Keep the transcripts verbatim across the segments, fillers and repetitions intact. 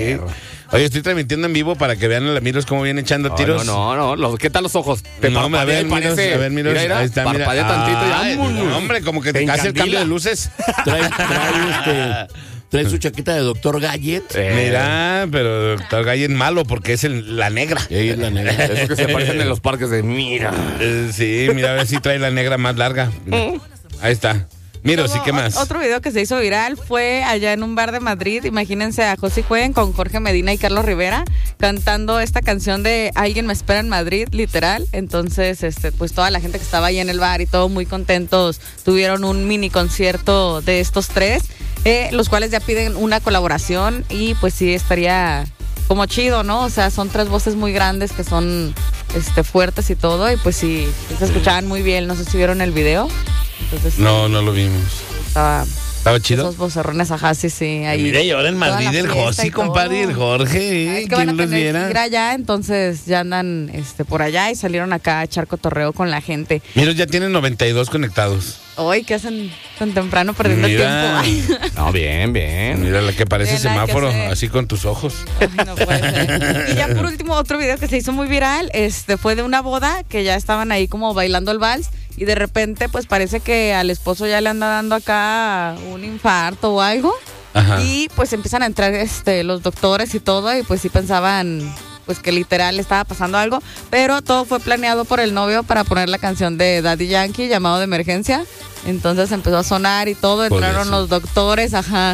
Oye, estoy transmitiendo en vivo para que vean a Miros cómo viene echando no, tiros. No, no, no. ¿Qué tal los ojos? Te no, a ver, Miros, a ver, Miros. Mira, mira, ahí está, mira. parpadea tantito y Ay, vámonos. no, hombre, como que te, te hace el cambio de luces. Trae, trae, este, trae su chaqueta de doctor Gallet. Eh. Mira, pero doctor Gallet malo porque es el, la negra. Sí, es la negra. Eso que se parecen en los parques de mira. Eh, sí, mira, a ver si trae la negra más larga. Mira. Ahí está. Miro, sí, ¿qué más? Otro video que se hizo viral fue allá en un bar de Madrid. Imagínense a José Cuen con Jorge Medina y Carlos Rivera cantando esta canción de Alguien me espera en Madrid, literal. Entonces, este, pues toda la gente que estaba ahí en el bar y todo muy contentos tuvieron un mini concierto de estos tres, eh, los cuales ya piden una colaboración y pues sí estaría como chido, ¿no? O sea, son tres voces muy grandes que son este, fuertes y todo y pues sí, se escuchaban muy bien. No sé si vieron el video. Entonces, no, no lo vimos. Estaba, ¿Estaba chido? Esos vocerrones, ajá, sí, sí. Ahí, mira, y ahora en Madrid el José, compadre, y el Jorge, ¿eh? Es que van a ¿Quién los tener viera? que ir allá, entonces ya andan este, por allá y salieron acá a echar cotorreo con la gente. Mira, ya tienen noventa y dos conectados. Hoy, ¿qué hacen tan temprano perdiendo Mira. tiempo? No, bien, bien. Mira la que parece Tiene nada que semáforo, hacer. así con tus ojos. Ay, no puede ser. Y ya por último, otro video que se hizo muy viral, este fue de una boda que ya estaban ahí como bailando el vals y de repente pues parece que al esposo ya le anda dando acá un infarto o algo. Ajá. Y pues empiezan a entrar este los doctores y todo y pues sí pensaban pues que literal estaba pasando algo, pero todo fue planeado por el novio para poner la canción de Daddy Yankee, Llamado de Emergencia. Entonces empezó a sonar y todo, entraron los doctores, ajá.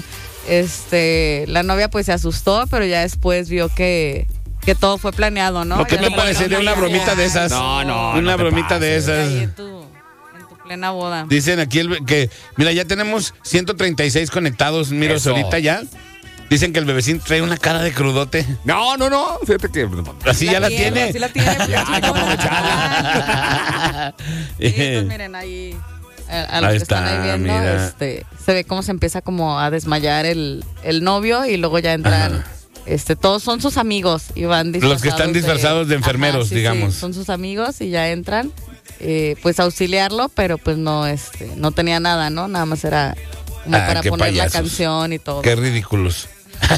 Este, la novia pues se asustó, pero ya después vio que que todo fue planeado, ¿no? ¿No que Ya te no puede ser de una bromita de esas? No, no, Una no te bromita de pases. esas. ahí en tu, en tu plena boda. Dicen aquí el, que, mira, ya tenemos ciento treinta y seis conectados, miro, Eso. ahorita ya. Dicen que el bebecín trae una cara de crudote. No, no, no. Fíjate que. Así ya la tiene. Así la tiene. Ya, hay que aprovecharla. Sí, pues miren, ahí a, a los Ahí que están está, ahí viendo, mira. este, se ve cómo se empieza como a desmayar el, el novio y luego ya entran, Ajá. este, todos son sus amigos y van disfrazados. Los que están disfrazados de enfermeros, Ajá, sí, digamos. sí, son sus amigos y ya entran, eh, pues a auxiliarlo, pero pues no, este, no tenía nada, ¿no? Nada más era como Ah, para qué poner payasos. la canción y todo. Qué ridículos.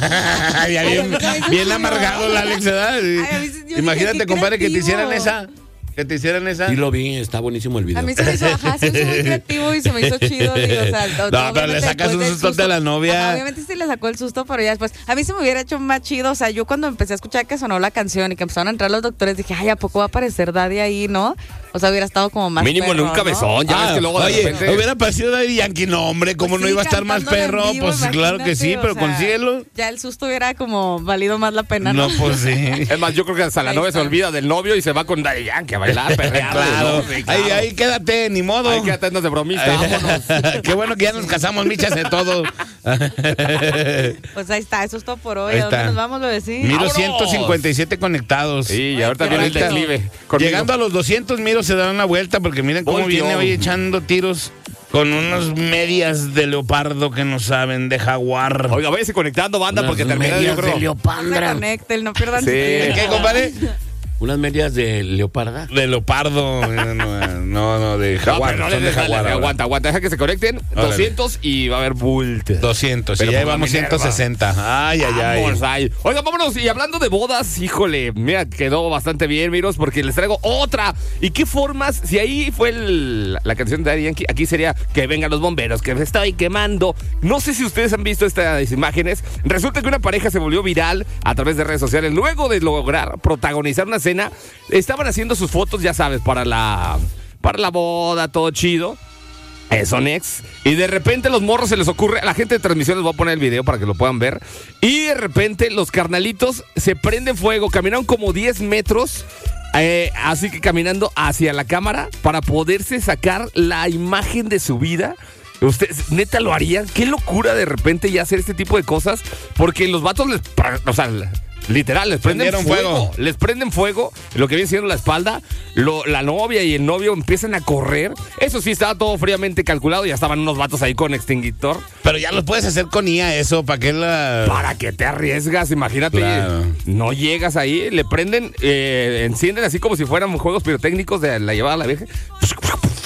Ya bien, bien amargado la Alex, ¿verdad? Ay, a mí sí- yo dije, Imagínate, qué compadre, que te creativo. hicieran esa. Que te hicieran esa. Sí lo vi, está buenísimo el video. A mí se me hizo, ajá, se me hizo muy creativo y se me hizo chido. Digo, o sea, No, pero obviamente le sacas después un del sustote a la novia. Ajá, obviamente sí le sacó el susto, pero ya después. A mí se me hubiera hecho más chido. O sea, yo cuando empecé a escuchar que sonó la canción y que empezaron a entrar los doctores, dije, ay, ¿a poco va a aparecer Daddy ahí, no? O sea, hubiera estado como más Mínimo en perro, un ¿no? cabezón. Ya ves que luego de oye, repente. hubiera parecido Daddy Yankee, no, hombre, ¿cómo Pues no sí, iba a estar más cantándolo en perro? vivo, Pues claro que sí, imagínate, pero o sea, consíguelo. Ya el susto hubiera como valido más la pena, ¿no? No, pues sí. Es más, yo creo que hasta la Ahí novia se está. olvida del novio y se va con Daddy Yankee a bailar, perrear. Claro. ¿no? Sí, claro. Ahí, ahí quédate, ni modo. Hay que atendernos de bromista, vámonos. Qué bueno que ya nos casamos, michas de todo. Pues ahí está, eso es todo por hoy. Ahí ¿A dónde está. nos vamos, bebecín? Miro ¡Vámonos! ciento cincuenta y siete conectados. Sí, y Ay, ahorita qué viene el bonito. declive. conmigo. Llegando a los doscientos, Miro se da una vuelta porque miren cómo Volteó. viene hoy echando tiros con unas medias de leopardo que no saben, de jaguar. Oiga, váyase conectando, banda, porque Unas termina yo medias creo. de No se leopandra. conecten, no pierdan su Sí. tiempo. ¿Qué, compadre? Unas medias de leoparda. De leopardo. No, no, no, de No, jaguar. pero no le son de deja, jaguar ahora. aguanta, aguanta, deja que se conecten. Órale. doscientos y va a haber bulto. doscientos, Pero y ya por la llevamos Minerva. ciento sesenta. Ay, ay, ay. Vamos, ay. Oiga, vámonos. Y hablando de bodas, híjole, mira, quedó bastante bien, miros, porque les traigo otra. ¿Y qué formas? Si ahí fue el- la canción de Daddy Yankee, aquí sería que vengan los bomberos, que me estoy quemando. No sé si ustedes han visto estas imágenes. Resulta que una pareja se volvió viral a través de redes sociales. Luego de lograr protagonizar una cena, estaban haciendo sus fotos, ya sabes, para la, para la boda, todo chido. Eh, son ex. Y de repente los morros se les ocurre. A la gente de transmisión les voy a poner el video para que lo puedan ver. Y de repente los carnalitos se prenden fuego. Caminaron como diez metros. Eh, así que caminando hacia la cámara para poderse sacar la imagen de su vida. ¿Ustedes neta lo harían? Qué locura de repente ya hacer este tipo de cosas. Porque los vatos les... O sea... Literal, les prenden Prendieron fuego, fuego. Les prenden fuego, lo que viene siendo la espalda. Lo, la novia y el novio empiezan a correr. Eso sí, estaba todo fríamente calculado. Ya estaban unos vatos ahí con extinguidor. Pero ya lo puedes hacer con I A eso, ¿para qué la...? ¿Para qué te arriesgas? Imagínate, Claro. no llegas ahí, le prenden, eh, encienden así como si fueran juegos pirotécnicos de la llevada a la vieja.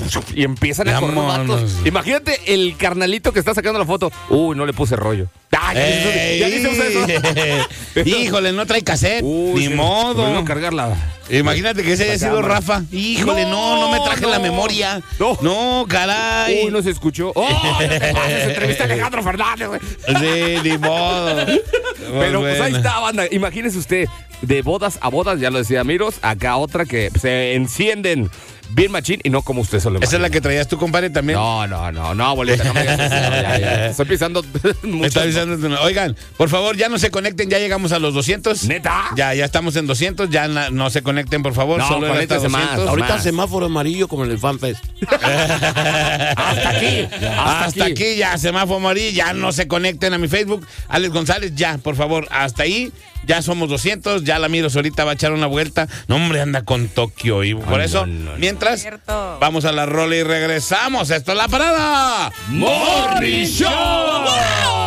y empiezan a correr Vámonos. vatos. Imagínate el carnalito que está sacando la foto. Uy, no le puse rollo. Ay, Ey, ¿ya dice usted eso? Híjole, no trae cassette. Uy, Ni sí, modo. volvió a cargarla. Imagínate que ese haya La sido cámara. Rafa. Híjole, no, no, me traje no. la memoria. No. No, caray. Uy, no se escuchó. ¡Oh! No te pases, entrevista a Alejandro Fernández, güey. Sí, ni modo. Pero pues ahí Bueno. está, banda. Imagínese usted, de bodas a bodas, ya lo decía Miros, acá otra que se encienden bien machín y no como usted solo. Esa es la que traías tú, compadre, también. No, no, no, no, bolita, no me digas eso. No, ya, ya. Estoy pisando Me mucho. está avisando. Oigan, por favor, ya no se conecten, ya llegamos a los doscientos. ¿Neta? Ya, ya estamos en doscientos, ya na- no se conecten, por favor. No, solo era hasta conéctense más. doscientos. Ahorita más. semáforo amarillo como en el FanFest. Hasta aquí. Hasta, Hasta, aquí. ya, semáforo amarillo, ya no se conecten a mi Facebook. Alex González, ya, por favor, hasta ahí. Ya somos doscientos, ya la Miros ahorita va a echar una vuelta. No, hombre, anda con Tokio. Y por no, eso, no, no. mientras, Cierto. vamos a la rola y regresamos. Esto es La Parada Morning Show.